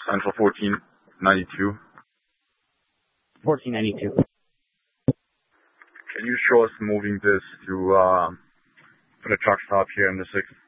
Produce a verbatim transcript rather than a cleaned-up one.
Central fourteen ninety-two. fourteen ninety-two. Can you show us moving this to, uh, for the truck stop here in the sixth?